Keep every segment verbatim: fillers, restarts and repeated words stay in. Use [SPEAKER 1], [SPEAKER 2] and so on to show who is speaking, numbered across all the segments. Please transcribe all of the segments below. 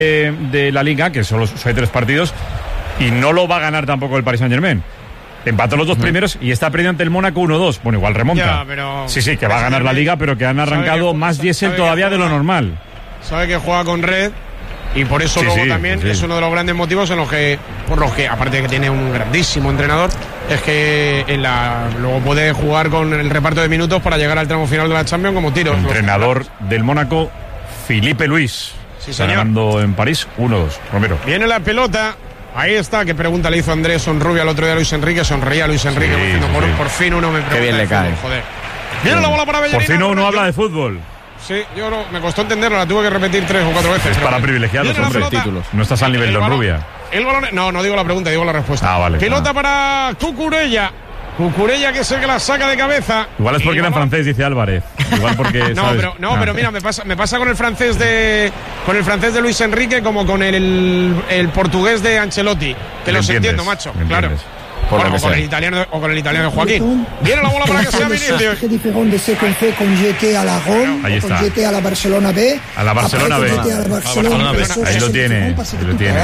[SPEAKER 1] de, de la Liga, que solo hay tres partidos, y no lo va a ganar tampoco el Paris Saint-Germain. Empató los dos uh-huh. primeros y está perdiendo ante el Mónaco uno dos. Bueno, igual remonta.
[SPEAKER 2] Ya, pero...
[SPEAKER 1] Sí, sí, que va a ganar la Liga, pero que han arrancado que, más diésel todavía juega, de lo normal.
[SPEAKER 2] Sabe que juega con red y por eso sí, luego sí, también sí, sí. es uno de los grandes motivos en los que, por los que, aparte de que tiene un grandísimo entrenador, es que en la, luego puede jugar con el reparto de minutos para llegar al tramo final de la Champions como tiro.
[SPEAKER 1] Entrenador del Mónaco, Philippe Luis.
[SPEAKER 2] Sí, señor.
[SPEAKER 1] Ganando en París uno dos. Romero.
[SPEAKER 2] Viene la pelota. Ahí está, qué pregunta le hizo Andrés Sonrubia al otro día a Luis Enrique. Sonreía Luis Enrique sí, diciendo, sí, por, sí. por fin uno me pregunta.
[SPEAKER 3] Qué bien le cae.
[SPEAKER 2] Fútbol, joder. Viene sí. la bola para Bellerín.
[SPEAKER 1] Por fin uno habla de fútbol.
[SPEAKER 2] Sí, yo no, me costó entenderlo, la tuve que repetir tres o cuatro veces.
[SPEAKER 1] Es para privilegiados, hombre. Títulos. No estás al nivel de Rubia.
[SPEAKER 2] El balón, no, no digo la pregunta, digo la respuesta.
[SPEAKER 1] Ah, vale.
[SPEAKER 2] Pelota
[SPEAKER 1] ah.
[SPEAKER 2] para Cucurella. Cucurella, que es el que la saca de cabeza.
[SPEAKER 1] Igual es porque era en francés, dice Álvarez. Igual porque.
[SPEAKER 2] no, pero, no, ah. pero mira, me pasa, me pasa con el francés de. Con el francés de Luis Enrique como con el, el portugués de Ancelotti. Que los entiendo, macho. Claro. Bueno, o, con el italiano, o con el italiano de Joaquín. Viene la bola para que sea Vinicius.
[SPEAKER 4] C'est différent de ce qu'on fait con G T a la Rome, con G T a la Barcelona B.
[SPEAKER 1] A la Barcelona B.
[SPEAKER 4] A la Barcelona B.
[SPEAKER 1] Ahí lo tiene. Ahí lo tiene.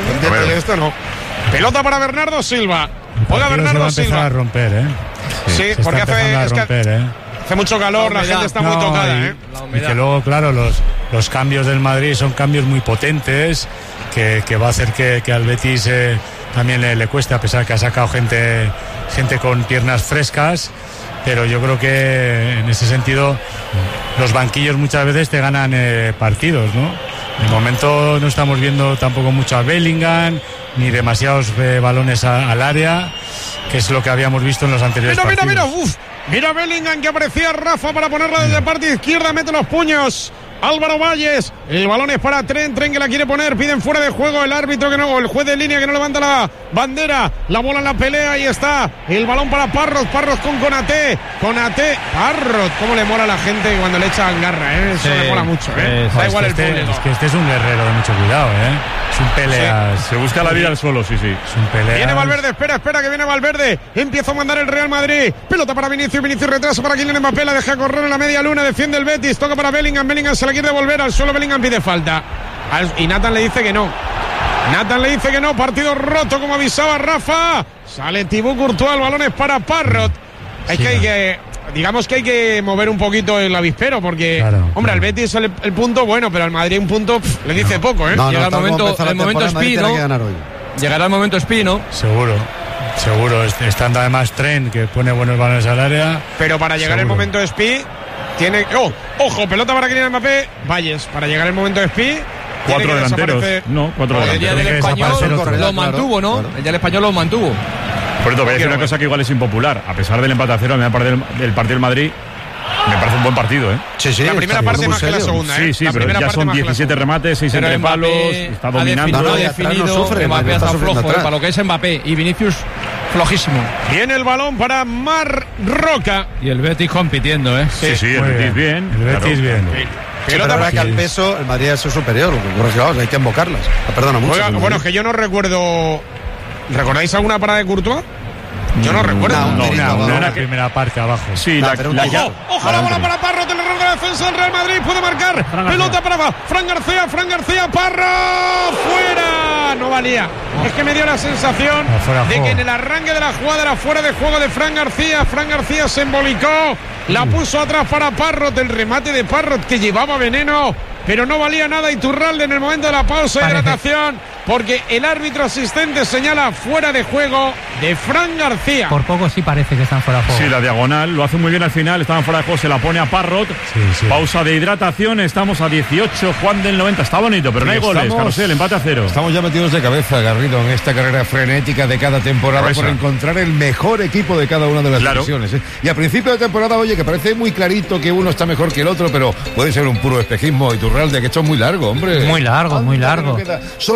[SPEAKER 2] Esto no. Pelota para Bernardo Silva. Juega Bernardo
[SPEAKER 5] se va
[SPEAKER 2] Silva.
[SPEAKER 5] A romper, ¿eh?
[SPEAKER 2] Sí, sí porque hace,
[SPEAKER 5] a romper,
[SPEAKER 2] es que
[SPEAKER 5] ¿eh?
[SPEAKER 2] hace mucho calor, la, la gente está no, muy tocada,
[SPEAKER 5] y,
[SPEAKER 2] ¿eh?
[SPEAKER 5] Y que luego, claro, los, los cambios del Madrid son cambios muy potentes, que, que va a hacer que, que al Betis eh, también le, le cueste, a pesar que ha sacado gente, gente con piernas frescas. Pero yo creo que en ese sentido los banquillos muchas veces te ganan eh, partidos, ¿no? De momento no estamos viendo tampoco mucho a Bellingham, ni demasiados eh, balones a, al área, que es lo que habíamos visto en los anteriores
[SPEAKER 2] mira,
[SPEAKER 5] partidos.
[SPEAKER 2] Mira, mira, uf. Mira Bellingham, que aparecía Rafa para ponerla desde parte izquierda, mete los puños. Álvaro Valles, el balón es para Tren, Tren que la quiere poner, piden fuera de juego, el árbitro que no, el juez de línea que no levanta la bandera, la bola en la pelea, ahí está, el balón para Parrot, Parrot con Konaté, Konaté, Parrot, cómo le mola a la gente cuando le echan garra, ¿eh? Eso sí, le mola mucho, ¿eh?
[SPEAKER 5] Eh, da igual el este, público. Es que este es un guerrero de mucho cuidado, ¿eh? Es un peleas.
[SPEAKER 1] Sí. Se busca la vida al suelo, sí, sí.
[SPEAKER 5] Es un peleas.
[SPEAKER 2] Viene Valverde, espera, espera que viene Valverde, empieza a mandar el Real Madrid, pelota para Vinicius, Vinicius retrasa para Kylian Mbappé, la deja correr en la media luna, defiende el Betis, toca para Bellingham, Bellingham se la quiere devolver al suelo, Bellingham pide falta y Nathan le dice que no. Nathan le dice que no, partido roto como avisaba Rafa. Sale Thibaut Courtois, el balón es para Parrot. Es sí, que hay no. que, digamos que hay que mover un poquito el avispero porque, claro, hombre, claro. al Betis el, el punto bueno, pero al Madrid un punto pff, le dice no. poco, ¿eh?
[SPEAKER 6] No,
[SPEAKER 7] Llega
[SPEAKER 6] no,
[SPEAKER 7] el momento, el momento Spi, ¿no? Llegará el momento Spi, ¿no?
[SPEAKER 5] Seguro. Seguro, estando además Trent que pone buenos balones al área.
[SPEAKER 2] Pero para llegar seguro. el momento de Spi tiene, oh, ojo, pelota para Kylian Mbappé, Valles, para llegar el momento de Spi.
[SPEAKER 1] Cuatro delanteros. No, cuatro delanteros.
[SPEAKER 7] El día del Español lo claro, mantuvo, ¿no? Claro. El día del Español lo mantuvo.
[SPEAKER 1] Por eso voy a decir una cosa que igual es impopular. A pesar del empate a cero, a mí me parece el partido del Madrid me parece un buen partido, ¿eh?
[SPEAKER 6] Sí, sí.
[SPEAKER 2] La primera parte más que la segunda, ¿eh?
[SPEAKER 1] Sí, sí,
[SPEAKER 2] la
[SPEAKER 1] pero ya son diecisiete remates, seis entre palos, está dominando.
[SPEAKER 7] Ha definido, no sufre, Mbappé está flojo, eh, para lo que es Mbappé. Y Vinicius, flojísimo.
[SPEAKER 2] Viene el balón para Mar Roca.
[SPEAKER 7] Y el Betis compitiendo, ¿eh?
[SPEAKER 1] Sí, sí, sí el Betis bien.
[SPEAKER 5] El Betis bien.
[SPEAKER 6] Sí, pero ahora que al peso el Madrid es superior, hay que invocarlas. Perdona mucho.
[SPEAKER 2] Oiga, bueno, es que yo no recuerdo. ¿Recordáis alguna parada de Courtois? Yo no recuerdo.
[SPEAKER 5] No, no, no, no, no en la primera parte abajo.
[SPEAKER 1] Sí, la, la,
[SPEAKER 2] ojo, ya, ojo la bola para Parrot, el error de la defensa del Real Madrid, puede marcar. Fran pelota para Fran García, Fran García, Parrot, fuera. No valía. Es que me dio la sensación de que en el arranque de la jugada era fuera de juego de Fran García. Fran García se embolicó, la puso atrás para Parrot, el remate de Parrot que llevaba veneno, pero no valía nada. Iturralde en el momento de la pausa de hidratación, porque el árbitro asistente señala fuera de juego de Fran García.
[SPEAKER 8] Por poco sí parece que están fuera de juego.
[SPEAKER 1] Sí, la diagonal lo hace muy bien al final, estaban fuera de juego, se la pone a Parrot. Sí, sí. Pausa de hidratación, estamos a dieciocho, Juan del noventa, está bonito, pero sí, no hay goles, Carosel, el empate a cero.
[SPEAKER 9] Estamos ya metidos de cabeza, Garrido, en esta carrera frenética de cada temporada por encontrar el mejor equipo de cada una de las
[SPEAKER 1] claro.
[SPEAKER 9] divisiones. ¿eh? Y a principio de temporada, oye, que parece muy clarito que uno está mejor que el otro, pero puede ser un puro espejismo. Iturralde, que esto es muy largo, hombre.
[SPEAKER 8] Muy largo, muy largo.
[SPEAKER 9] Solo conozco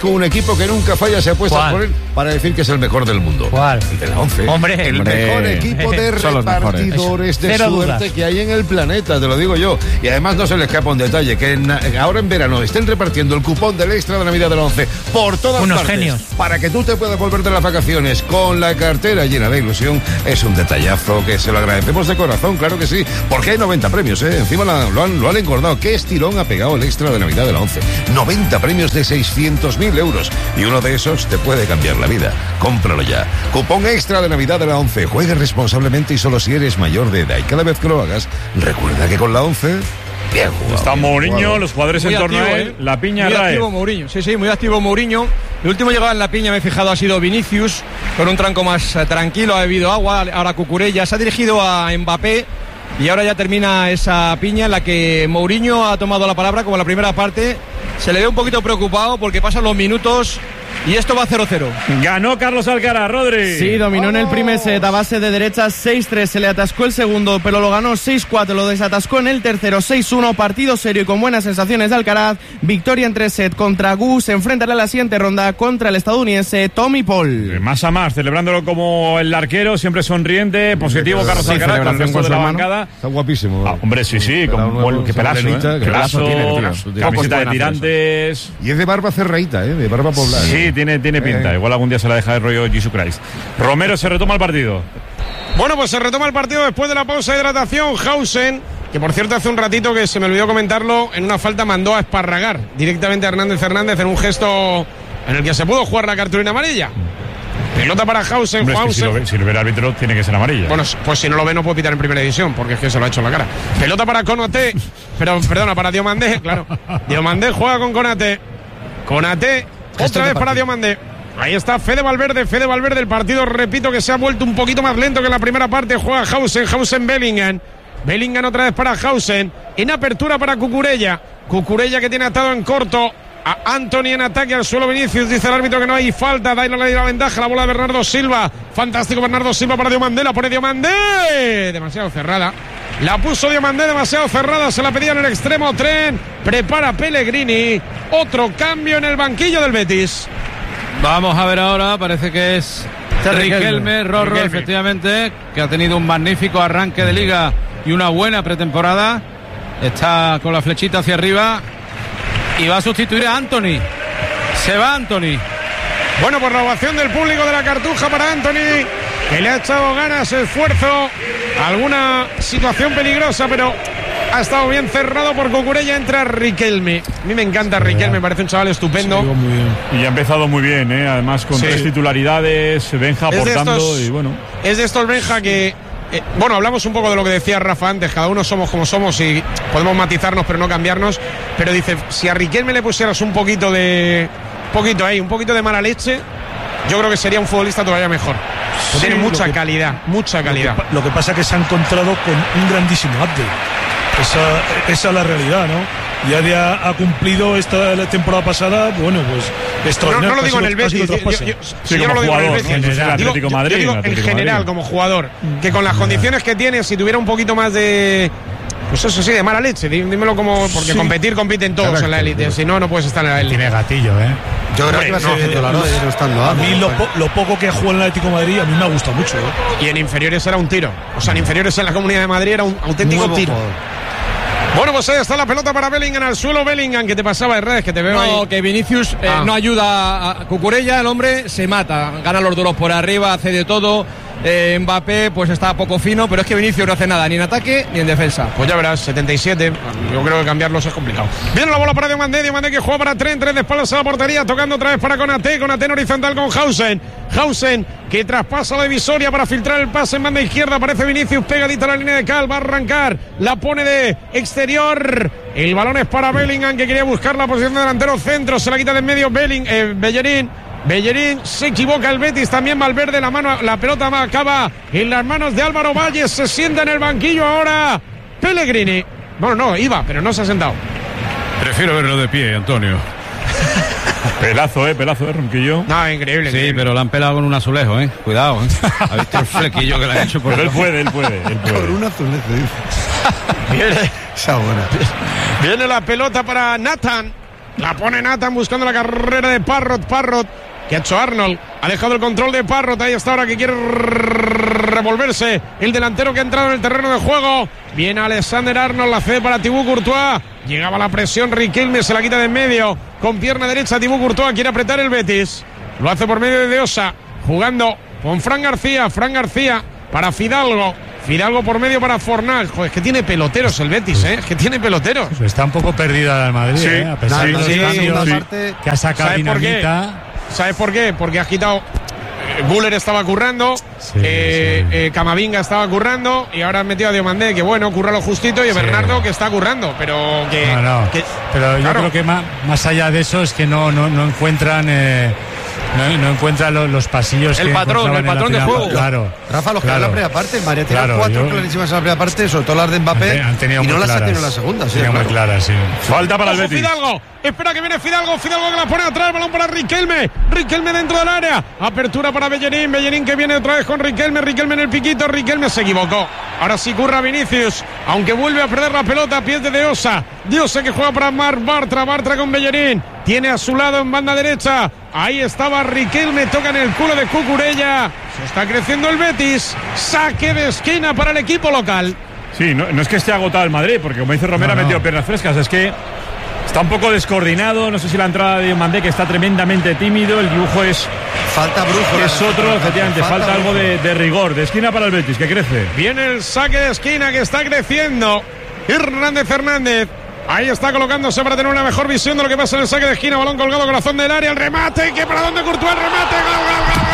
[SPEAKER 9] conozco un equipo que nunca falla, se apuesta por él para decir que es el mejor del mundo.
[SPEAKER 8] ¿Cuál?
[SPEAKER 9] El de la once.
[SPEAKER 8] Hombre,
[SPEAKER 9] el
[SPEAKER 8] hombre.
[SPEAKER 9] mejor equipo de repartidores de
[SPEAKER 8] Cero
[SPEAKER 9] suerte
[SPEAKER 8] dudas.
[SPEAKER 9] que hay en el planeta, te lo digo yo. Y además no se le escapa un detalle, que en, ahora en verano estén repartiendo el cupón del extra de Navidad de la once por todas
[SPEAKER 8] Unos
[SPEAKER 9] partes.
[SPEAKER 8] genios.
[SPEAKER 9] Para que tú te puedas volver de las vacaciones con la cartera llena de ilusión, es un detallazo que se lo agradecemos de corazón, claro que sí, porque hay noventa premios, ¿eh? Encima la, lo, han, lo han engordado. ¿Qué estirón ha pegado el extra de Navidad de la once? noventa premios de seiscientos mil euros y uno de esos te puede cambiar la vida. Cómpralo ya. Cupón extra de Navidad de la once. Juegue responsablemente y solo si eres mayor de edad. Y cada vez que lo hagas, recuerda que con la once... Bien jugado.
[SPEAKER 1] Está Mourinho, los jugadores
[SPEAKER 7] muy
[SPEAKER 1] en torno
[SPEAKER 7] activo,
[SPEAKER 1] a él,
[SPEAKER 7] ¿eh?
[SPEAKER 1] la piña
[SPEAKER 7] muy
[SPEAKER 1] Rae.
[SPEAKER 7] activo Mourinho, sí, sí, muy activo Mourinho. El último llegado en la piña, me he fijado, ha sido Vinicius, con un tranco más eh, tranquilo, ha bebido agua, ahora Cucurella, se ha dirigido a Mbappé y ahora ya termina esa piña en la que Mourinho ha tomado la palabra como en la primera parte. Se le ve un poquito preocupado porque pasan los minutos y esto va cero cero.
[SPEAKER 1] Ganó Carlos Alcaraz, Rodri.
[SPEAKER 3] Sí, dominó en el primer set a base de derechas seis tres, se le atascó el segundo, pero lo ganó seis cuatro, lo desatascó en el tercero seis uno, partido serio y con buenas sensaciones de Alcaraz, victoria en tres set contra Gu, se enfrentará a la siguiente ronda contra el estadounidense Tommy Paul.
[SPEAKER 1] Más a más, celebrándolo como el arquero, siempre sonriente, positivo Carlos
[SPEAKER 9] Sí,
[SPEAKER 1] Alcaraz, con el resto de la bancada.
[SPEAKER 9] Está guapísimo.
[SPEAKER 1] Ah, hombre, sí, sí, con buen, qué pelazo, ¿eh?
[SPEAKER 9] Qué
[SPEAKER 1] Pelazo,
[SPEAKER 9] pelazo tiene, tío.
[SPEAKER 1] camiseta de tirantes.
[SPEAKER 9] Y es de barba cerradita, ¿eh? De barba poblada.
[SPEAKER 1] Sí, tiene, tiene pinta.
[SPEAKER 9] Eh.
[SPEAKER 1] Igual algún día se la deja de rollo Jesus Christ. Romero, se retoma el partido.
[SPEAKER 2] Bueno, pues se retoma el partido después de la pausa de hidratación. Hausen, que por cierto hace un ratito que se me olvidó comentarlo, en una falta mandó a esparragar directamente a Hernández Hernández en un gesto en el que se pudo jugar la cartulina amarilla. Pelota para Hausen.
[SPEAKER 1] Hombre, es que
[SPEAKER 2] Hausen.
[SPEAKER 1] si, lo ve, si lo ve el árbitro, tiene que ser amarilla.
[SPEAKER 2] Bueno, pues si no lo ve no puede pitar en primera división, porque es que se lo ha hecho en la cara. Pelota para Konaté, pero perdona, para Diomandé, claro. Diomandé juega con Konaté. Konaté, otra vez para Diomandé. Ahí está Fede Valverde, Fede Valverde, el partido, repito, que se ha vuelto un poquito más lento que en la primera parte. Juega Hausen, Hausen Bellingham. Bellingham otra vez para Hausen. En apertura para Cucurella. Cucurella que tiene atado en corto a Anthony en ataque al suelo. Vinicius, dice el árbitro que no hay falta. Da la, la ventaja, la bola de Bernardo Silva. Fantástico Bernardo Silva para Diomandé. La pone Diomandé. Demasiado cerrada. La puso Diomandé demasiado cerrada. Se la pedía en el extremo. Tren. Prepara Pellegrini. Otro cambio en el banquillo del Betis.
[SPEAKER 10] Vamos a ver ahora, parece que es Riquelme, Rorro,
[SPEAKER 2] Riquelme.
[SPEAKER 10] efectivamente, que ha tenido un magnífico arranque de liga y una buena pretemporada. Está con la flechita hacia arriba y va a sustituir a Anthony. Se va Anthony.
[SPEAKER 2] Bueno, por la ovación del público de la Cartuja para Anthony, que le ha echado ganas, esfuerzo, alguna situación peligrosa, pero ha estado bien cerrado por Cucurella. Entra Riquelme. A mí me encanta Riquelme, me parece un chaval estupendo.
[SPEAKER 1] Y ha empezado muy bien, ¿eh? Además con
[SPEAKER 2] Sí.
[SPEAKER 1] tres titularidades, Benja
[SPEAKER 2] Es de
[SPEAKER 1] aportando
[SPEAKER 2] estos-
[SPEAKER 1] y bueno.
[SPEAKER 2] Es de estos Benja que... eh, bueno, hablamos un poco de lo que decía Rafa antes, cada uno somos como somos y podemos matizarnos pero no cambiarnos, pero dice, si a Riquelme le pusieras un poquito de... poquito ahí, un poquito de mala leche, yo creo que sería un futbolista todavía mejor.
[SPEAKER 11] Sí,
[SPEAKER 2] Tiene mucha
[SPEAKER 11] lo que-
[SPEAKER 2] calidad, mucha calidad.
[SPEAKER 11] Lo que, lo que pasa es que se ha encontrado con un grandísimo update. Esa, esa es la realidad, ¿no? Ya de ha, ha cumplido esta la temporada pasada, bueno, pues
[SPEAKER 2] No,
[SPEAKER 11] extraordinario.
[SPEAKER 2] no lo digo en el
[SPEAKER 11] Ha sido
[SPEAKER 2] Betis, yo,
[SPEAKER 11] traspaso.
[SPEAKER 2] yo-
[SPEAKER 1] Sí,
[SPEAKER 2] si yo
[SPEAKER 1] como
[SPEAKER 2] no lo digo en el
[SPEAKER 1] jugador,
[SPEAKER 2] Betis,
[SPEAKER 1] ¿no? Entonces, el
[SPEAKER 2] digo,
[SPEAKER 1] Atlético
[SPEAKER 2] yo-
[SPEAKER 1] Madrid,
[SPEAKER 2] yo digo
[SPEAKER 1] el
[SPEAKER 2] en
[SPEAKER 1] Atlético
[SPEAKER 2] general
[SPEAKER 1] Madrid.
[SPEAKER 2] como jugador, que con las condiciones que tiene, si tuviera un poquito más de... Pues eso sí, de mala leche, dí- dímelo como... Porque
[SPEAKER 11] Sí.
[SPEAKER 2] competir compiten todos
[SPEAKER 9] Correcto.
[SPEAKER 2] en la élite, si no, no puedes estar en la élite.
[SPEAKER 5] Tiene gatillo, ¿eh?
[SPEAKER 6] Yo creo
[SPEAKER 2] Hombre,
[SPEAKER 6] que va a ser
[SPEAKER 2] no,
[SPEAKER 6] titular
[SPEAKER 11] eh,
[SPEAKER 6] hoy, no estando
[SPEAKER 11] A
[SPEAKER 6] Amo,
[SPEAKER 11] mí lo,
[SPEAKER 6] ¿no?
[SPEAKER 11] po- lo poco que jugó en el Atlético de Madrid a mí me ha gustado mucho, ¿eh?
[SPEAKER 2] Y en inferiores era un tiro. O sea, en inferiores en la Comunidad de Madrid era un auténtico
[SPEAKER 6] Nuevo
[SPEAKER 2] tiro.
[SPEAKER 6] jugador.
[SPEAKER 2] Bueno, pues ahí está la pelota para Bellingham al suelo. Bellingham, que te pasaba de redes, que te veo
[SPEAKER 7] No,
[SPEAKER 2] ahí.
[SPEAKER 7] que Vinicius eh,
[SPEAKER 2] Ah.
[SPEAKER 7] no ayuda a Cucurella, el hombre se mata, gana los duros por arriba, hace de todo. Eh, Mbappé pues está poco fino, pero es que Vinicius no hace nada, ni en ataque ni en defensa.
[SPEAKER 2] Pues ya verás, setenta y siete. Yo creo que cambiarlos es complicado. Viene la bola para Diomandé. Diomandé que juega para Tren. Tren de espaldas a la portería. Tocando otra vez para Konaté. Konaté en horizontal con Hausen. Hausen que traspasa la divisoria para filtrar el pase en banda izquierda. Aparece Vinicius pegadita a la línea de cal. Va a arrancar. La pone de exterior. El balón es para Bellingham, que quería buscar la posición de delantero centro. Se la quita de en medio Belling, eh, Bellerín. Bellerín, se equivoca el Betis, también Valverde, la mano, la pelota acaba en las manos de Álvaro Valles, se sienta en el banquillo ahora Pellegrini. Bueno, no, iba, pero no se ha sentado.
[SPEAKER 10] Prefiero verlo de pie, Antonio.
[SPEAKER 1] Pelazo, eh, pelazo, eh, Ronquillo.
[SPEAKER 2] No, increíble.
[SPEAKER 10] Sí,
[SPEAKER 2] increíble.
[SPEAKER 10] pero lo han pelado con un azulejo, ¿eh? Cuidado, ¿eh? ¿Ha visto el flequillo que le han hecho por
[SPEAKER 1] Pero él puede, él puede, él
[SPEAKER 6] Por
[SPEAKER 1] puede.
[SPEAKER 6] un azulejo, dice.
[SPEAKER 2] Viene,
[SPEAKER 6] Esa buena.
[SPEAKER 2] viene la pelota para Nathan. La pone Nathan buscando la carrera de Parrot. Parrot, que ha hecho Arnold. Ha dejado el control de Parrot. Ahí está ahora que quiere revolverse el delantero que ha entrado en el terreno de juego. Viene Alexander Arnold, la cede para Thibaut Courtois. Llegaba la presión, Riquelme se la quita de en medio. Con pierna derecha Thibaut Courtois quiere apretar el Betis. Lo hace por medio de Deosa, jugando con Fran García. Fran García para Fidalgo. Fidalgo por medio para Fornal. Joder, es que tiene peloteros el Betis, ¿eh? Es que tiene peloteros.
[SPEAKER 5] Está un poco perdida el Madrid,
[SPEAKER 2] sí.
[SPEAKER 5] ¿eh? A pesar de los
[SPEAKER 2] sí,
[SPEAKER 5] cambios
[SPEAKER 2] sí.
[SPEAKER 5] Parte, que ha sacado Dinamita.
[SPEAKER 2] ¿Sabes por qué? Porque ha quitado... Guller estaba currando, sí, eh, sí. Eh, Camavinga estaba currando y ahora han metido a Diomandé, que bueno, curra lo justito, y a sí. Bernardo, que está currando, pero que...
[SPEAKER 5] No, no.
[SPEAKER 2] que
[SPEAKER 5] pero yo
[SPEAKER 2] claro.
[SPEAKER 5] creo que más, más allá de eso es que no, no, no encuentran... Eh, No, no encuentra los, los pasillos
[SPEAKER 7] el
[SPEAKER 5] que
[SPEAKER 7] patrón el patrón de juego,
[SPEAKER 5] claro.
[SPEAKER 6] Rafa, los que
[SPEAKER 5] claro.
[SPEAKER 6] en la primera parte, María tiene
[SPEAKER 5] claro,
[SPEAKER 6] cuatro
[SPEAKER 5] yo...
[SPEAKER 6] clarísimas en la primera parte, sobre todo las de Mbappé,
[SPEAKER 5] han tenido
[SPEAKER 6] y no
[SPEAKER 5] muy
[SPEAKER 6] las
[SPEAKER 5] claras.
[SPEAKER 6] ha tenido en la segunda, sí,
[SPEAKER 5] claro.
[SPEAKER 6] muy
[SPEAKER 5] claras, sí.
[SPEAKER 1] Falta para el
[SPEAKER 2] Ojo,
[SPEAKER 1] Betis.
[SPEAKER 2] Fidalgo, espera que viene Fidalgo, Fidalgo que la pone atrás, balón para Riquelme, Riquelme dentro del área, apertura para Bellerín, Bellerín que viene otra vez con Riquelme, Riquelme en el piquito, Riquelme se equivocó, ahora sí curra Vinicius, aunque vuelve a perder la pelota, pies de Deosa, Deosa que juega para Marc Bartra, Bartra con Bellerín, tiene a su lado en banda derecha, ahí estaba Riquelme, toca en el culo de Cucurella, se está creciendo el Betis, saque de esquina para el equipo local.
[SPEAKER 1] Sí, no, no es que esté agotado el Madrid, porque como dice Romero, no, no. ha metido piernas frescas, es que está un poco descoordinado, no sé si la entrada de Diomandé, que está tremendamente tímido, el dibujo es...
[SPEAKER 6] Falta brújula.
[SPEAKER 1] Es otro, efectivamente, falta, falta algo de, de rigor, de esquina para el Betis, que crece.
[SPEAKER 2] Viene el saque de esquina que está creciendo, Hernández Hernández. Ahí está colocándose para tener una mejor visión de lo que pasa en el saque de esquina. Balón colgado, corazón del área, el remate, que para dónde Courtois, el remate, gol, gol, gol.